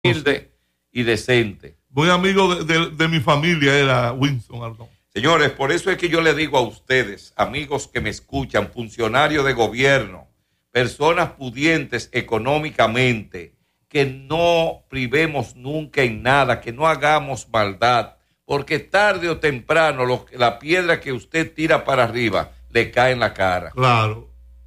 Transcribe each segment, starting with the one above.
humilde y decente. Muy amigo de mi familia era Winston Ardón. Señores, por eso es que yo le digo a ustedes, amigos que me escuchan, funcionarios de gobierno, personas pudientes económicamente, que no privemos nunca en nada, que no hagamos maldad, porque tarde o temprano la piedra que usted tira para arriba le cae en la cara. Claro.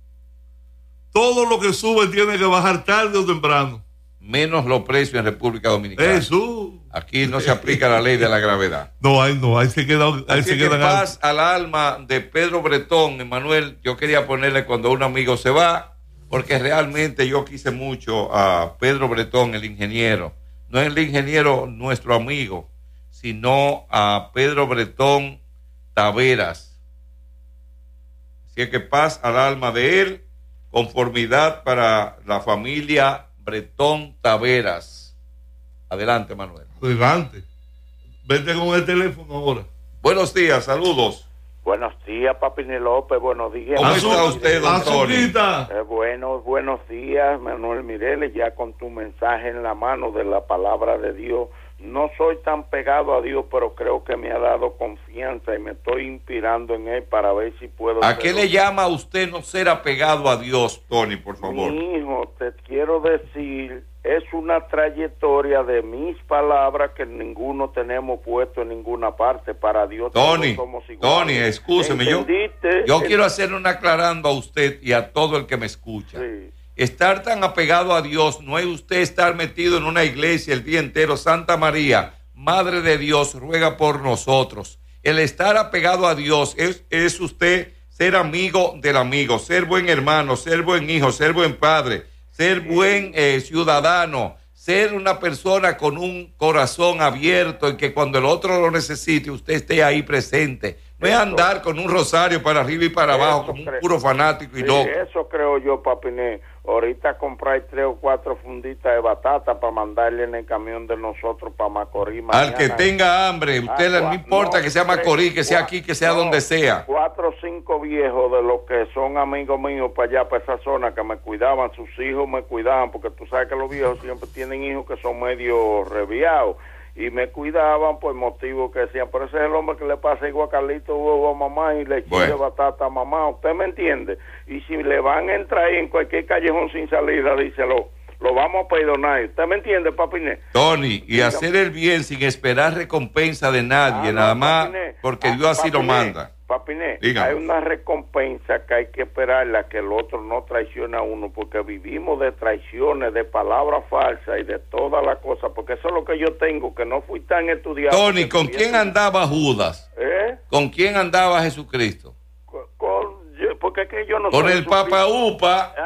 Todo lo que sube tiene que bajar tarde o temprano. Menos los precios en República Dominicana. Jesús. Aquí no se aplica la ley de la gravedad. Ahí se queda. Así que paz al alma de Pedro Bretón, Emanuel. Yo quería ponerle cuando un amigo se va, porque realmente yo quise mucho a Pedro Bretón, el ingeniero. No es el ingeniero nuestro amigo, sino a Pedro Bretón Taveras. Así que paz al alma de él, conformidad para la familia Bretón Taveras. Adelante, Manuel. Adelante. Vete con el teléfono ahora. Buenos días, saludos. Buenos días, Papi López, buenos días. ¿Cómo está usted, don Tony? Buenos días, Manuel Mireles, ya con tu mensaje en la mano de la palabra de Dios. No soy tan pegado a Dios, pero creo que me ha dado confianza y me estoy inspirando en él para ver si puedo... ¿A qué le llama a usted no ser apegado a Dios, Tony, por favor? Mi hijo, te quiero decir, es una trayectoria de mis palabras que ninguno tenemos puesto en ninguna parte. Para Dios Tony, todos somos iguales. Tony, escúcheme, yo quiero hacer un aclarando a usted y a todo el que me escucha. Sí. Estar tan apegado a Dios no es usted estar metido en una iglesia el día entero. Santa María, Madre de Dios, ruega por nosotros. El estar apegado a Dios es usted ser amigo del amigo, ser buen hermano, ser buen hijo, ser buen padre, ser buen ciudadano, ser una persona con un corazón abierto y que cuando el otro lo necesite usted esté ahí presente. No es andar con un rosario para arriba y para abajo como un puro fanático y loco. Eso creo yo, Papiné. Ahorita comprar 3 o 4 funditas de batata para mandarle en el camión de nosotros para Macorís mañana. Al que tenga hambre, usted no importa que sea Macorís, que sea aquí, que sea donde sea. 4 o 5 viejos de los que son amigos míos para allá, para esa zona, que me cuidaban, sus hijos me cuidaban, porque tú sabes que los viejos siempre tienen hijos que son medio reviados. Y me cuidaban por motivo que decían, pero ese es el hombre que le pasa igual a Carlito huevo a mamá y le echa de batata a mamá, ¿usted me entiende? Y si le van a entrar ahí en cualquier callejón sin salida, díselo, lo vamos a perdonar, ¿usted me entiende, Papiné? Tony, y hacer el bien sin esperar recompensa de nadie, nada más porque Dios así lo manda. Papiné, hay una recompensa que hay que esperarla, que el otro no traicione a uno, porque vivimos de traiciones, de palabras falsas y de todas las cosas, porque eso es lo que yo tengo, que no fui tan estudiado. Tony, ¿con quién andaba Judas? ¿Con quién andaba Jesucristo? Porque es que yo no con el Papa Upa,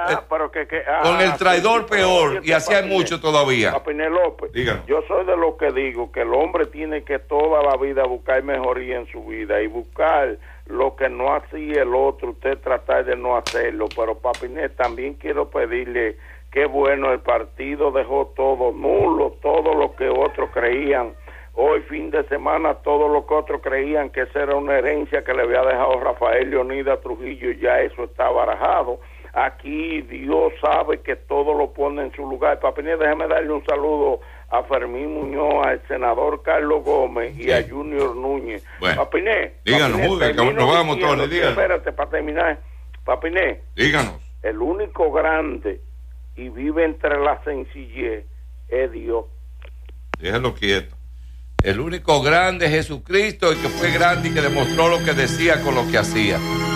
con el traidor peor, y hacía mucho todavía. Papiné López, yo soy de los que digo que el hombre tiene que toda la vida buscar mejoría en su vida y buscar lo que no hacía el otro, usted tratar de no hacerlo. Pero Papiné, también quiero pedirle que bueno, el partido dejó todo nulo, todo lo que otros creían. Hoy, fin de semana, todos los que otros creían que esa era una herencia que le había dejado Rafael Leonidas Trujillo, ya eso está barajado. Aquí Dios sabe que todo lo pone en su lugar. Papiné, déjeme darle un saludo a Fermín Muñoz, al senador Carlos Gómez y a Junior Núñez. Bueno, Papiné, díganos, nos vamos, Tony, díganos. Espérate, para terminar. Papiné, díganos. El único grande y vive entre la sencillez es Dios. Déjalo quieto. El único grande es Jesucristo, el que fue grande y que demostró lo que decía con lo que hacía.